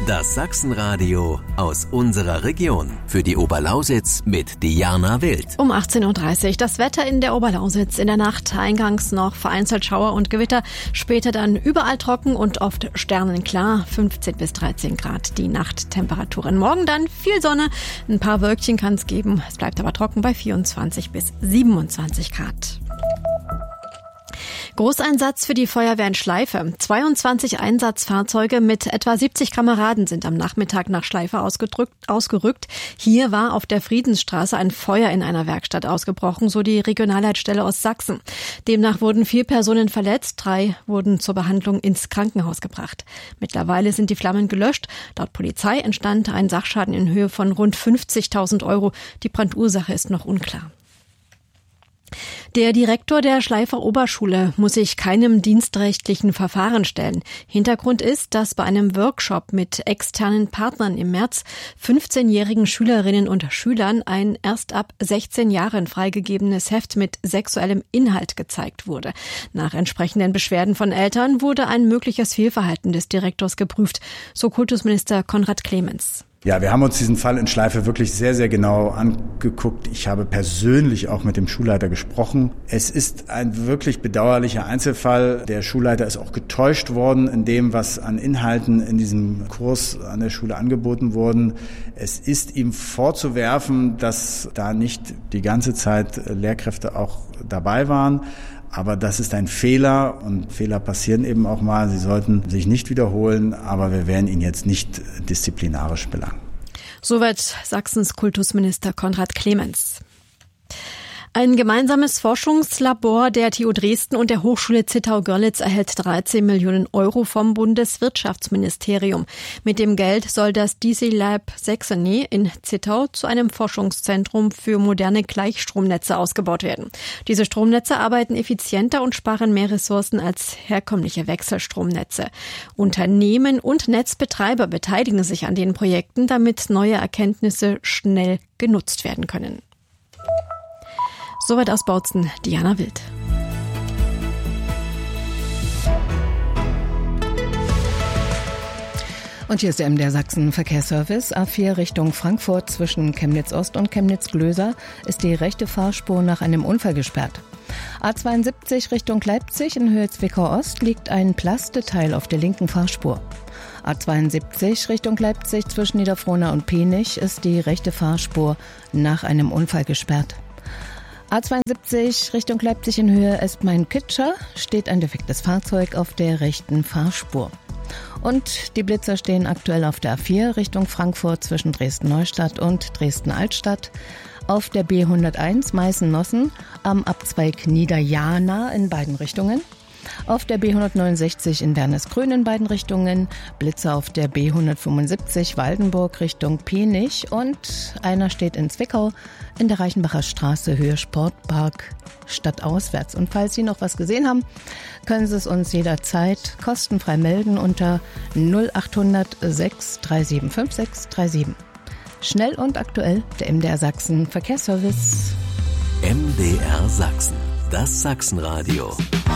Das Sachsenradio aus unserer Region. Für die Oberlausitz mit Diana Wild. Um 18.30 Uhr. Das Wetter in der Oberlausitz. In der Nacht eingangs noch vereinzelt Schauer und Gewitter. Später dann überall trocken und oft sternenklar. 15 bis 13 Grad die Nachttemperaturen. Morgen dann viel Sonne. Ein paar Wölkchen kann es geben. Es bleibt aber trocken bei 24 bis 27 Grad. Großeinsatz für die Feuerwehr in Schleife. 22 Einsatzfahrzeuge mit etwa 70 Kameraden sind am Nachmittag nach Schleife ausgerückt. Hier war auf der Friedensstraße ein Feuer in einer Werkstatt ausgebrochen, so die Regionalleitstelle Ostsachsen. Demnach wurden 4 Personen verletzt, 3 wurden zur Behandlung ins Krankenhaus gebracht. Mittlerweile sind die Flammen gelöscht. Laut Polizei entstand ein Sachschaden in Höhe von rund 50.000 Euro. Die Brandursache ist noch unklar. Der Direktor der Schleifer Oberschule muss sich keinem dienstrechtlichen Verfahren stellen. Hintergrund ist, dass bei einem Workshop mit externen Partnern im März 15-jährigen Schülerinnen und Schülern ein erst ab 16 Jahren freigegebenes Heft mit sexuellem Inhalt gezeigt wurde. Nach entsprechenden Beschwerden von Eltern wurde ein mögliches Fehlverhalten des Direktors geprüft, so Kultusminister Konrad Clemens. Ja, wir haben uns diesen Fall in Schleife wirklich sehr, sehr genau angeguckt. Ich habe persönlich auch mit dem Schulleiter gesprochen. Es ist ein wirklich bedauerlicher Einzelfall. Der Schulleiter ist auch getäuscht worden in dem, was an Inhalten in diesem Kurs an der Schule angeboten wurden. Es ist ihm vorzuwerfen, dass da nicht die ganze Zeit Lehrkräfte auch dabei waren. Aber das ist ein Fehler und Fehler passieren eben auch mal. Sie sollten sich nicht wiederholen, aber wir werden ihn jetzt nicht disziplinarisch belangen. Soweit Sachsens Kultusminister Konrad Clemens. Ein gemeinsames Forschungslabor der TU Dresden und der Hochschule Zittau-Görlitz erhält 13 Millionen Euro vom Bundeswirtschaftsministerium. Mit dem Geld soll das DC Lab Saxony in Zittau zu einem Forschungszentrum für moderne Gleichstromnetze ausgebaut werden. Diese Stromnetze arbeiten effizienter und sparen mehr Ressourcen als herkömmliche Wechselstromnetze. Unternehmen und Netzbetreiber beteiligen sich an den Projekten, damit neue Erkenntnisse schnell genutzt werden können. Soweit aus Bautzen, Diana Wild. Und hier ist der MDR Sachsen Verkehrsservice. A4 Richtung Frankfurt zwischen Chemnitz Ost und Chemnitz Glöser ist die rechte Fahrspur nach einem Unfall gesperrt. A72 Richtung Leipzig in Höhe Zwickau Ost liegt ein Plasteteil auf der linken Fahrspur. A72 Richtung Leipzig zwischen Niederfrohna und Penich ist die rechte Fahrspur nach einem Unfall gesperrt. A72 Richtung Leipzig in Höhe Esp-Main-Kitscher steht ein defektes Fahrzeug auf der rechten Fahrspur. Und die Blitzer stehen aktuell auf der A4 Richtung Frankfurt zwischen Dresden-Neustadt und Dresden-Altstadt, auf der B101 Meißen-Nossen am Abzweig Niederjana in beiden Richtungen, auf der B169 in Wernesgrün in beiden Richtungen, Blitzer auf der B175 Waldenburg Richtung Penich und einer steht in Zwickau in der Reichenbacher Straße Höhe Sportpark stadtauswärts. Und falls Sie noch was gesehen haben, können Sie es uns jederzeit kostenfrei melden unter 0800 637 5637. Schnell und aktuell, der MDR Sachsen Verkehrsservice. MDR Sachsen, das Sachsenradio.